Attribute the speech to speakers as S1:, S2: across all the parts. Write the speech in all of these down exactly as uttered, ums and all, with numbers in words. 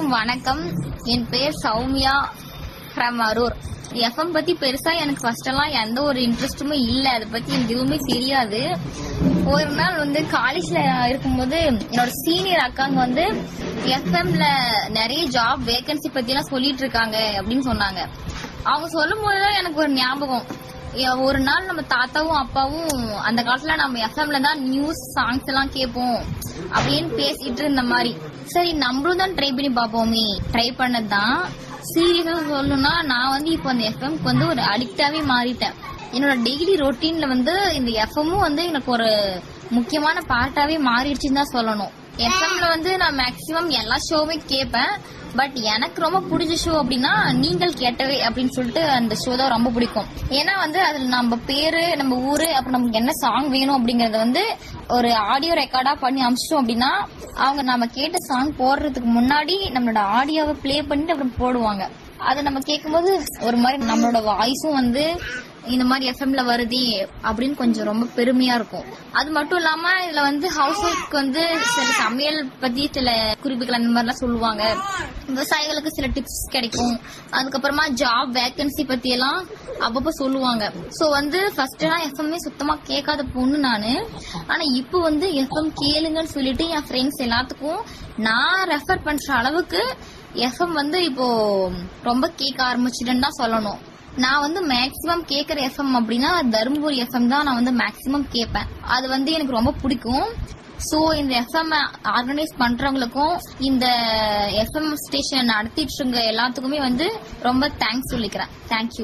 S1: அனைவருக்கும் வணக்கம். என் பேர் சௌமியா ஃப்ரம் அரூர். எஃப்எம் பத்தி பெருசா எனக்கு ஃபர்ஸ்ட் எல்லாம் எந்த ஒரு இன்ட்ரெஸ்டுமே இல்ல. அதை பத்தி எனக்கு எதுவுமே தெரியாது. ஒரு நாள் வந்து காலேஜ்ல இருக்கும்போது என்னோட சீனியர் அக்காங்க வந்து எஃப்எம்ல நிறைய ஜாப் வேகன்சி பத்தி எல்லாம் சொல்லிட்டு இருக்காங்க அப்படின்னு சொன்னாங்க. அவங்க சொல்லும் போதுதான் எனக்கு ஒரு ஞாபகம். ஒரு நாள் நம்ம தாத்தாவும் அப்பாவும் அந்த காலத்துல நம்ம எஃப்எம்ல தான் நியூஸ் சாங்ஸ் எல்லாம் கேட்போம் அப்படின்னு பேசிட்டு இருந்த மாதிரி, சரி நம்மளும் தான் ட்ரை பண்ணி பாப்போமே. ட்ரை பண்ணதுதான். சீரியஸா சொல்லணும்னா நான் வந்து இப்போ அந்த எஃப்எம்க்கு வந்து ஒரு அடிக்டாவே மாறிட்டேன். என்னோட டெய்லி ரொட்டீன்ல வந்து இந்த எஃப்எம்மும் வந்து எனக்கு ஒரு முக்கியமான பார்ட்டாவே மாறிடுச்சுன்னு தான் சொல்லணும். எஃப்எம்ல வந்து நான் மேக்சிமம் எல்லா ஷோவுமே கேட்பேன். பட் எனக்கு ரொம்ப பிடிச்ச ஷோ அப்படின்னா நீங்கள் கேட்டவே அப்படின்னு சொல்லிட்டு அந்த ஷோ தான் ரொம்ப பிடிக்கும். ஏன்னா வந்து அதுல நம்ம பேரு, நம்ம ஊரு, அப்புறம் நமக்கு என்ன சாங் வேணும் அப்படிங்கறத வந்து ஒரு ஆடியோ ரெக்கார்டா பண்ணி அனுப்பிச்சிட்டோம் அப்படின்னா அவங்க நம்ம கேட்ட சாங் போடுறதுக்கு முன்னாடி நம்மளோட ஆடியோவை பிளே பண்ணிட்டு அப்புறம் போடுவாங்க. அதை நம்ம கேட்கும்போது ஒரு மாதிரி நம்மளோட வாய்ஸும் வந்து இந்த மாதிரி எஃப்எம்ல வருதே அப்படின்னு கொஞ்சம் ரொம்ப பெருமையா இருக்கும். அது மட்டும் இல்லாம இதுல வந்து ஹவுஸ் ஒய்ஃப்க்கு வந்து சில சமையல் பத்தி சில குறிப்புகள் அந்த மாதிரி எல்லாம் சொல்லுவாங்க. விவசாயிகளுக்கு சில டிப்ஸ் கிடைக்கும். அதுக்கப்புறமா ஜாப் வேகன்சி பத்தி எல்லாம் அப்பப்ப சொல்லுவாங்க. சோ வந்து ஃபர்ஸ்ட் எல்லாம் எஃப்எம்மே சுத்தமா கேட்காத பொண்ணு நானு. ஆனா இப்போ வந்து எஃப்எம் கேளுங்கன்னு சொல்லிட்டு என் ஃப்ரெண்ட்ஸ் எல்லாத்துக்கும் நான் ரெஃபர் பண்ற அளவுக்கு எஃப்எம் வந்து இப்போ ரொம்ப கேட்க ஆரம்பிச்சிட்டேன்னு தான் சொல்லணும். நான் வந்து மேக்சிமம் கேட்கற எஃப்எம் அப்படின்னா தருமபுரி எஃப்எம் தான் நான் வந்து மேக்சிமம் கேட்பேன். அது வந்து எனக்கு ரொம்ப பிடிக்கும். சோ இந்த எஃப்எம் ஆர்கனைஸ் பண்றவங்களுக்கும் இந்த எஃப்எம் ஸ்டேஷன் நடத்திட்டு இருக்க எல்லாத்துக்குமே வந்து ரொம்ப தேங்க்ஸ் சொல்லிக்கிறேன். தேங்க்யூ.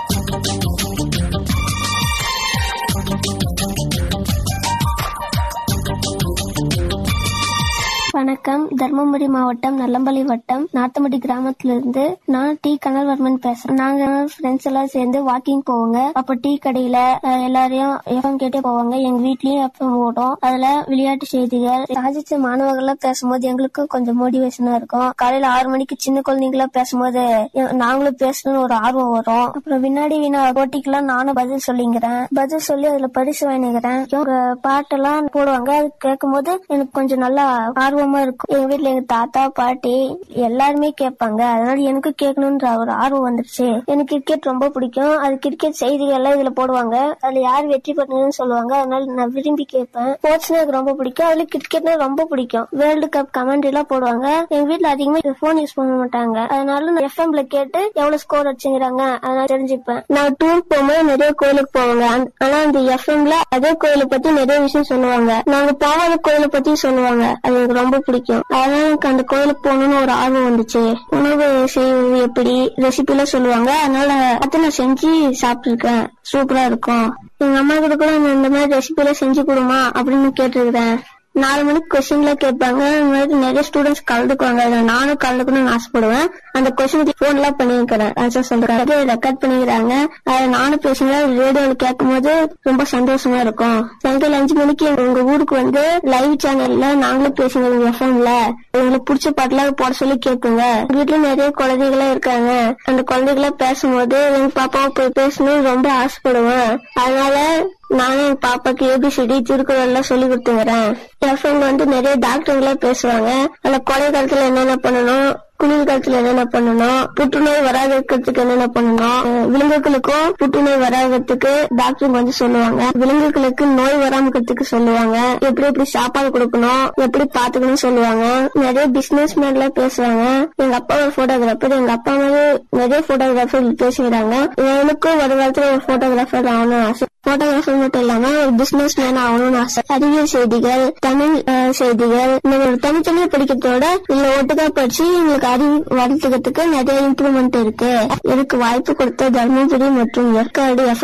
S2: வணக்கம். தர்மபுரி மாவட்டம் நல்லம்பள்ளி வட்டம் நாத்தமடி கிராமத்திலிருந்து நான் டி கனல்வர்மன் பேசுறேன். நாங்க ஃப்ரெண்ட்ஸ் எல்லாம் சேர்ந்து வாக்கிங் போவோங்க. அப்ப டீ கடையில எல்லாரையும் எஃப்எம் கேட்டே போவாங்க. எங்க வீட்லயும் எஃப்எம் ஓடும். அதுல விளையாட்டு செய்திகள், சாதிச்ச மாணவர்கள் பேசும்போது எங்களுக்கும் கொஞ்சம் மோட்டிவேஷனா இருக்கும். காலையில ஆறு மணிக்கு சின்ன குழந்தைங்களா பேசும்போது நாங்களும் பேசணும்னு ஒரு ஆர்வம் வரும். அப்புறம் வினாடி வினா போட்டிக்கெல்லாம் நானும் பதில் சொல்லிங்கிறேன். பதில் சொல்லி அதுல பரிசு வாங்கிக்கிறேன். பாட்டெல்லாம் போடுவாங்க. அது கேட்கும் போது எனக்கு கொஞ்சம் நல்லா ஆர்வம் இருக்கும். எங்க வீட்டுல எங்க தாத்தா பாட்டி எல்லாருமே கேட்பாங்க. அதனால எனக்கு கேட்கணும்ன்ற ஒரு ஆர்வம் வந்துருச்சு. எனக்கு கிரிக்கெட் ரொம்ப பிடிக்கும். அது கிரிக்கெட் செய்திகள் எல்லாம் இதுல போடுவாங்க. அதுல யார் வெற்றி பெற்றதுன்னு சொல்லுவாங்க. அதனால நான் விரும்பி கேட்பேன். ஸ்போர்ட்ஸ்னா எனக்கு ரொம்ப பிடிக்கும். அதுல கிரிக்கெட்னா ரொம்ப பிடிக்கும். வேர்ல்டு கப் கமெண்ட்ரி எல்லாம் போடுவாங்க. எங்க வீட்டுல அதிகமா போன் யூஸ் பண்ண மாட்டாங்க. அதனால நான் எஃப்எம்ல கேட்டு எவ்வளவு ஸ்கோர் அடிச்சுங்கிறாங்க அதனால தெரிஞ்சுப்பேன். நான் டூர் போகும்போது நிறைய கோயிலுக்கு போவாங்க. ஆனா அந்த எஃப்எம்ல அதே கோயிலை பத்தி நிறைய விஷயம் சொல்லுவாங்க. நாங்க போகாத கோயிலை பத்தி சொல்லுவாங்க. அது எனக்கு ரொம்ப பிடிக்கும். அதனால எனக்கு அந்த கோயிலுக்கு போகணும்னு ஒரு ஆர்வம் வந்துச்சு. உணவு செய்வது எப்படி ரெசிபி எல்லாம் சொல்லுவாங்க. அதனால அதை நான் செஞ்சு சாப்பிட்டு இருக்கேன். சூப்பரா இருக்கும். எங்க அம்மா கிட்ட கூட இந்த மாதிரி ரெசிபி எல்லாம் செஞ்சு கொடுமா அப்படின்னு கேட்டிருக்கிறேன். நாலு மணிக்கு கொஸ்டின் எல்லாம் கேட்பாங்க. இந்த மாதிரி நிறைய ஸ்டூடெண்ட்ஸ் கலந்துக்குவாங்க. நானும் கலந்துக்கணும்னு ஆசைப்படுவேன். அந்த கொஸ்டினுக்கு போன் எல்லாம் பண்ணிருக்கிறேன். ஆன்சர் சொல்றாங்க, ரெக்கார்ட் பண்ணிக்கிறாங்க. அதை நானும் பேசுங்க ரேடியோல கேட்கும் போது ரொம்ப சந்தோஷமா இருக்கும். சாயங்காலம் அஞ்சு மணிக்கு உங்க ஊருக்கு வந்து லைவ் சேனல்ல நாங்களும் பேசுங்க எஃப்எம்ல. எங்களுக்கு பிடிச்ச பாட்டுலாம் போட சொல்லி கேட்குங்க. வீட்டுல நிறைய குழந்தைகளா இருக்காங்க. அந்த குழந்தைகளா பேசும்போது எங்க பாப்பாவை போய் பேசணும்னு ரொம்ப ஆசைப்படுவேன். அதனால நானும் என் பாப்பாக்கு ஏபிசிடி திருக்குறள் எல்லாம் சொல்லி கொடுத்துக்கிறேன். என் ஃப்ரெண்ட் வந்து நிறைய டாக்டர்களா பேசுவாங்க. அதுல கோடை காலத்துல என்னென்ன பண்ணணும், குளிர் காலத்துல என்னென்ன பண்ணணும், புற்றுநோய் வராத இருக்கிறதுக்கு என்னென்ன பண்ணணும், விலங்குகளுக்கும் புற்றுநோய் வராததுக்கு டாக்டர் வந்து சொல்லுவாங்க. விலங்குகளுக்கு நோய் வராம இருக்கிறதுக்கு சொல்லுவாங்க. எப்படி எப்படி சாப்பாடு கொடுக்கணும், எப்படி பாத்துக்கணும் சொல்லுவாங்க. நிறைய பிசினஸ் மேன் எல்லாம் பேசுவாங்க. எங்க அப்பா ஒரு போட்டோகிராஃபர். எங்க அப்பா மாதிரி நிறைய போட்டோகிராஃபர் பேசுகிறாங்க. எனக்கும் ஒரு காலத்துல ஒரு போட்டோகிராஃபர் ஆகணும்னு ஆசை. போட்டோகிராஃபர் மட்டும் இல்லாம ஒரு பிசினஸ் மேன் ஆகணும்னு ஆசை. அறிவியல் செய்திகள், தமிழ் செய்திகள் தனித்தனியா படிக்கிறதோட இல்ல ஒட்டுக்கா படிச்சு எங்களுக்கு அறிவு வளர்த்துக்கிறதுக்கு நிறைய இம்ப்ரூவ்மெண்ட் இருக்கு. எனக்கு வாய்ப்பு கொடுத்த தர்மபுரி மற்றும் ஏற்காடு